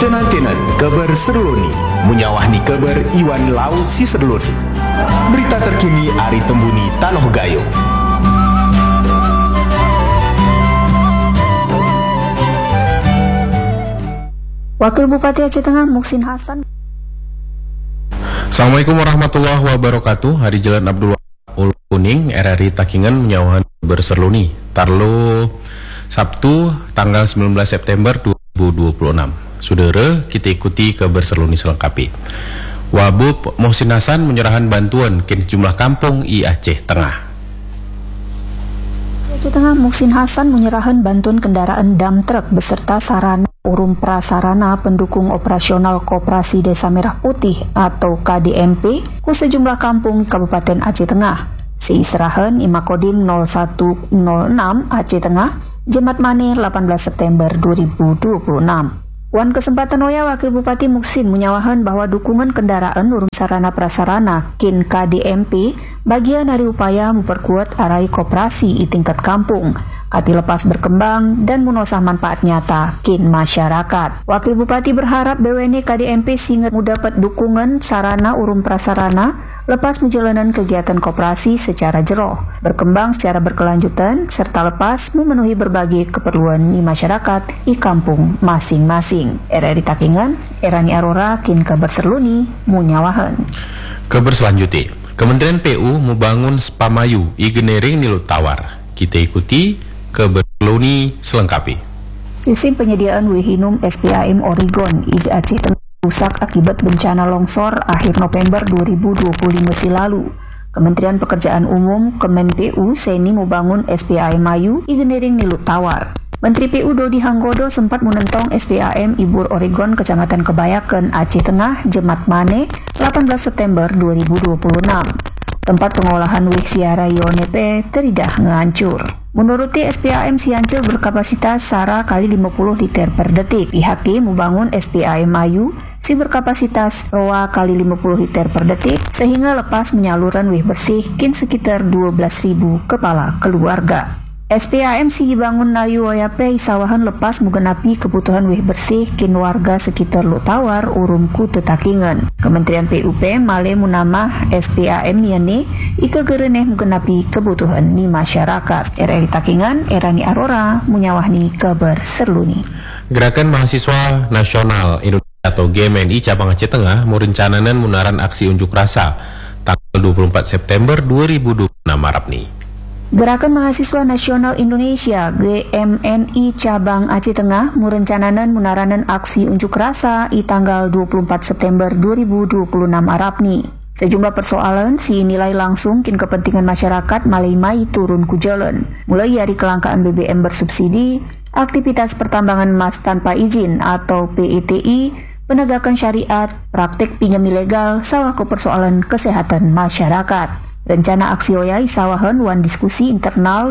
Tenan-tenan kabar serloni menyawahni kabar Iwan Lau si serloni. Berita terkini Ari Tembuni Tanoh Gayo. Wakil Bupati Aceh Tengah Muksin Hasan. Assalamualaikum warahmatullahi wabarakatuh. Hari Jalan Abdul Ul Kuning RRI Takingan menyawahan berserluni Tarlo Sabtu tanggal 19 September 2026. Saudara, kita ikuti kabar serluni selengkapi. Wabub Muksin Hasan menyerahkan bantuan ke jumlah kampung i Aceh Tengah. Aceh Tengah Muksin Hasan menyerahkan bantuan kendaraan dump truck beserta sarana urum prasarana pendukung operasional Koperasi Desa Merah Putih atau KDMP ke sejumlah kampung di Kabupaten Aceh Tengah. Seiserahan Imakodim 0106 Aceh Tengah, Jemat Mane 18 September 2026. Wan kesempatan oya Wakil Bupati Muksin menyawahan bahwa dukungan kendaraan urum sarana prasarana KIN KDMP bagian dari upaya memperkuat arai koperasi di tingkat kampung, kati lepas berkembang dan menosah manfaat nyata KIN masyarakat. Wakil Bupati berharap BWN KDMP singet mendapat dukungan sarana urum prasarana lepas menjalanan kegiatan koperasi secara jero, berkembang secara berkelanjutan serta lepas memenuhi berbagai keperluan di masyarakat di kampung masing-masing. RRI Takingan, Erani Arora, KIN kabar serluni, munyawahan. Kabar selanjutnya, Kementerian PU membangun Spamayu i Genering Nilut Tawar. Kita ikuti kabar serluni selengkapi. Sistem penyediaan Wihinum SPAM Oregon i Aceh Tengah rusak akibat bencana longsor akhir November 2025 silalu. Kementerian Pekerjaan Umum Kemen PU Seni membangun SPAM Mayu i Genering Nilut Tawar. Menteri PU Dodi Hanggodo sempat menentong SPAM Ibur Oregon Kecamatan Kebayakan Aceh Tengah Jemat Mane 18 September 2026. Tempat pengolahan wik siara Yonepe teridah ngehancur. Menuruti SPAM Siancil berkapasitas sara kali 50 liter per detik. Pihaknya membangun SPAM Mayu si berkapasitas roa kali 50 liter per detik sehingga lepas menyaluran wih bersih kin sekitar 12.000 kepala keluarga. SPAM si dibangun Nayu Oyape isawahan lepas menggenapi kebutuhan wih bersih kin warga sekitar Lutawar urumku tetakingan. Kementerian PUP male munamah SPAM niane ika gereneh menggenapi kebutuhan ni masyarakat. RRI Takingan, Erani Arora, munyawahni kabar serluni. Gerakan Mahasiswa Nasional Indonesia atau GMNI Cabang Aceh Tengah merencanakan munaran aksi unjuk rasa tanggal 24 September 2026 Arab nih. Gerakan Mahasiswa Nasional Indonesia GMNI Cabang Aceh Tengah merencanakan munaranan aksi unjuk rasa di tanggal 24 September 2026 Arabni. Sejumlah persoalan si nilai langsung kin kepentingan masyarakat malai turun ku jalan. Mulai dari kelangkaan BBM bersubsidi, aktivitas pertambangan emas tanpa izin atau PETI, penegakan syariat, praktik pinjam ilegal, sawah ke persoalan kesehatan masyarakat. Rencana aksi oya isawahan wan diskusi internal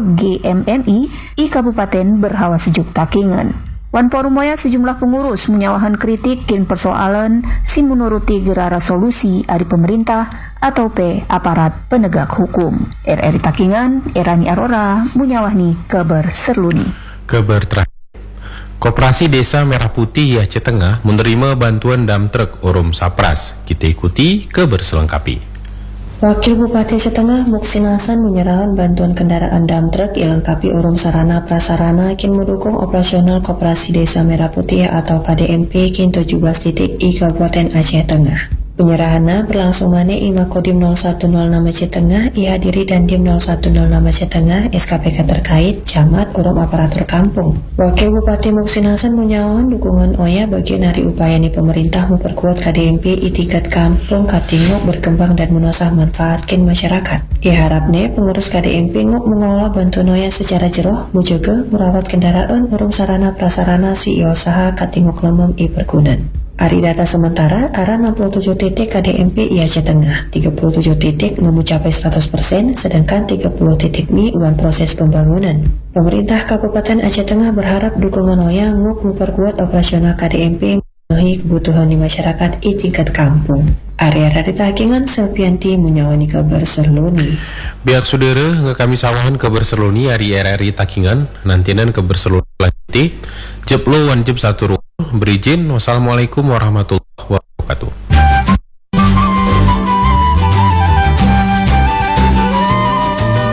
GMNI i Kabupaten Berhawa Sejuk Takingan. Wan forum oya sejumlah pengurus menyawahan kritik kin persoalan si menuruti gerara solusi dari pemerintah atau aparat penegak hukum. RRI Takingan, Erani Arora, munyawahni kabar serluni. Kabar terakhir. Koperasi Desa Merah Putih Aceh Tengah menerima bantuan dump truck Urum Sapras. Kita ikuti kabar selengkapi. Wakil Bupati Aceh Tengah Muksin Hasan menyerahkan bantuan kendaraan dump truck dilengkapi urum sarana prasarana kin mendukung operasional Koperasi Desa Merah Putih atau KDMP kin 17 titik i Kabupaten Aceh Tengah. Penyerahannya berlangsung mane i Makodim 0106 Aceh Tengah, ihadiri dan Dim 0106 Aceh Tengah, SKPK terkait, camat, urum aparatur kampung. Wakil Bupati Muksin Hasan menyawan dukungan oya bagian dari upaya ni pemerintah memperkuat KDMP i tingkat kampung katingok berkembang dan menosah manfaatkan masyarakat. Diharapnya pengurus KDMP ngok mengelola bantuan oya secara jeroh, mujaga merawat kendaraan urum sarana prasarana si usaha katingok lemem i perkunan. Ari data sementara, arah 67 titik KDMP i Aceh Tengah, 37 titik mencapai 100%, sedangkan 30 titik mi uang proses pembangunan. Pemerintah Kabupaten Aceh Tengah berharap dukungan oya nguk memperkuat operasional KDMP memenuhi kebutuhan di masyarakat i tingkat kampung. Area dari Takingan Selpianti menyawani kabar serluni. Biar saudara kami sawahan kabar serluni hari RRI Takingan nantinan kabar serluni lanjut jeplo wan jep satu berizin. Wassalamualaikum warahmatullahi wabarakatuh.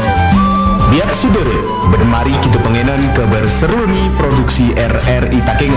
Biak sudere, bermari kita pengenan kabar serluni produksi RRI Takengon.